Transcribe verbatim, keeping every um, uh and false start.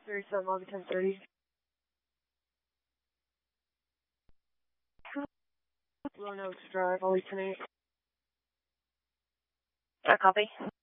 thirty-seven, lobby ten thirty. Roanoke Drive, Lobby ten eight. I copy.